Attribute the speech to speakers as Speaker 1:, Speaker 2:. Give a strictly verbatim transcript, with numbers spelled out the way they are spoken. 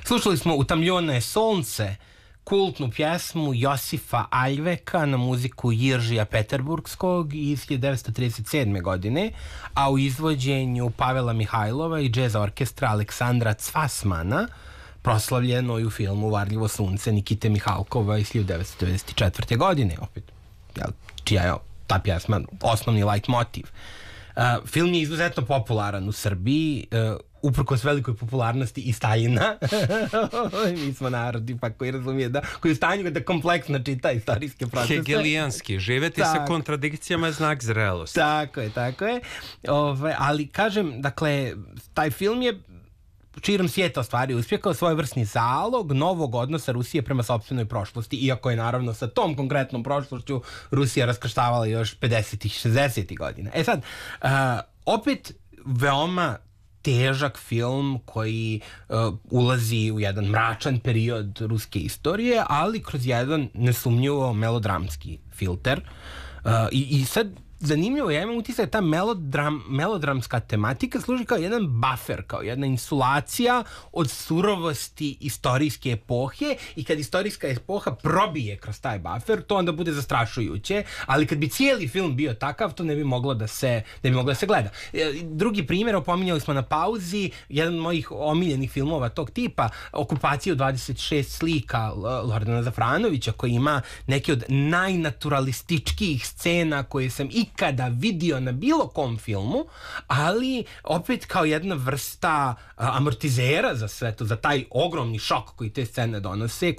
Speaker 1: Slušali smo Utamljeno je sunce, kultnu pjesmu Josifa Aljveka na muziku Jiržija Peterburgskog iz hiljadu devetsto trideset sedme. godine, a u izvođenju Pavela Mihajlova i džez orkestra Aleksandra Cvasmana, proslavljenoj u filmu Varljivo sunce Nikite Mihalkova iz hiljadu devetsto devedeset četvrte. godine, opet, jel, čija je ta pjesma osnovni leitmotiv. Uh, film je izuzetno popularan u Srbiji, uh, uprkos velikoj popularnosti i Staljina. Mi smo narodi pa koji razumije da, koji je u stanju da kompleksno čita istorijske procese.
Speaker 2: Hegelijanski, živeti tak, sa kontradikcijama je znak zrelosti.
Speaker 1: Tako je, tako je. Ove, ali kažem, dakle, taj film je širom svijeta ostvario uspjeh kao svojevrsni zalog novog odnosa Rusije prema sopstvenoj prošlosti, iako je naravno sa tom konkretnom prošlošću Rusija raskrštavala još pedesetih, šezdesetih godina. E sad, uh, opet veoma težak film koji uh, ulazi u jedan mračan period ruske istorije, ali kroz jedan nesumnjivo melodramski filter. Uh, i, I sad zanimljivo, ja imam utisak da ta melodram, melodramska tematika služi kao jedan buffer, kao jedna insulacija od surovosti istorijske epohe, i kad istorijska epoha probije kroz taj buffer, to onda bude zastrašujuće, ali kad bi cijeli film bio takav, to ne bi moglo da se, ne bi moglo da se gleda. Drugi primjer, opominjali smo na pauzi, jedan od mojih omiljenih filmova tog tipa, Okupacija u dvadeset šest slika Lordana Zafranovića, koji ima neke od najnaturalističkijih scena koje sam i kada vidio na bilo kom filmu, ali opet kao jedna vrsta a, amortizera za sve to, za taj ogromni šok koji te scene donose,